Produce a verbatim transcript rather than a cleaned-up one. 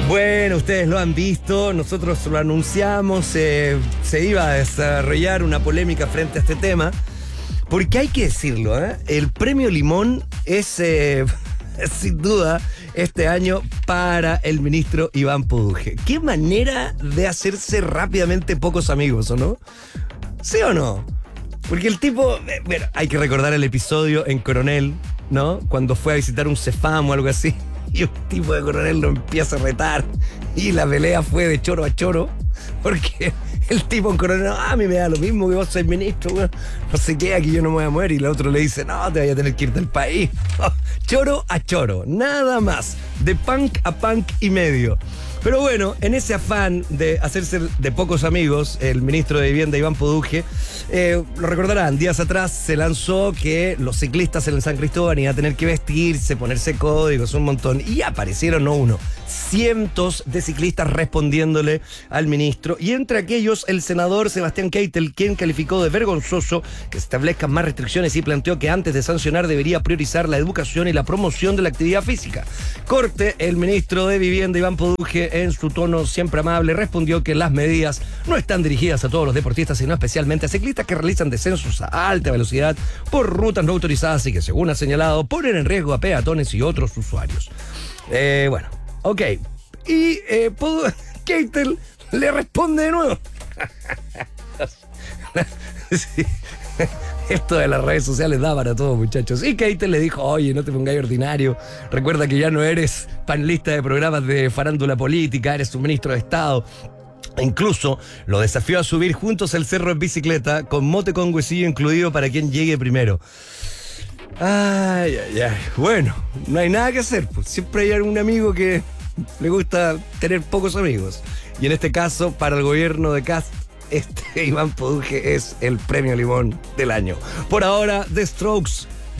Bueno, ustedes lo han visto, nosotros lo anunciamos, eh, se iba a desarrollar una polémica frente a este tema, porque hay que decirlo, ¿eh? El premio Limón es, eh, sin duda, este año para el ministro Iván Poduje. Qué manera de hacerse rápidamente pocos amigos, ¿o no? ¿Sí o no? Porque el tipo, eh, bueno, hay que recordar el episodio en Coronel, ¿no? Cuando fue a visitar un Cefam o algo así. Y un tipo de Coronel lo empieza a retar. Y la pelea fue de choro a choro. Porque el tipo en Coronel, ah, a mí me da lo mismo que vos sois ministro, güey. No sé qué, aquí yo no me voy a mover. Y el otro le dice, no, te voy a tener que ir del país. Choro a choro, nada más. De punk a punk y medio. Pero bueno, en ese afán de hacerse de pocos amigos, el ministro de Vivienda, Iván Poduje, eh, lo recordarán, días atrás se lanzó que los ciclistas en el San Cristóbal iban a tener que vestirse, ponerse códigos, un montón. Y aparecieron no uno, cientos de ciclistas respondiéndole al ministro. Y entre aquellos, el senador Sebastián Keitel, quien calificó de vergonzoso que se establezcan más restricciones y planteó que antes de sancionar debería priorizar la educación y la promoción de la actividad física. Corte, el ministro de Vivienda, Iván Poduje, en su tono siempre amable, respondió que las medidas no están dirigidas a todos los deportistas, sino especialmente a ciclistas que realizan descensos a alta velocidad por rutas no autorizadas y que, según ha señalado, ponen en riesgo a peatones y otros usuarios. Eh, bueno, ok. Y eh, Keitel le responde de nuevo. Sí. Esto de las redes sociales da para todo, muchachos. Y Keitel le dijo, oye, no te pongáis ordinario. Recuerda que ya no eres panelista de programas de farándula política, eres un ministro de Estado. Incluso lo desafió a subir juntos el cerro en bicicleta, con mote con huesillo incluido para quien llegue primero. Ay, ay, ay. Bueno, no hay nada que hacer, pues. Siempre hay algún amigo que le gusta tener pocos amigos. Y en este caso, para el gobierno de Kast, este Iván Poduje es el premio Limón del año. Por ahora, The Strokes,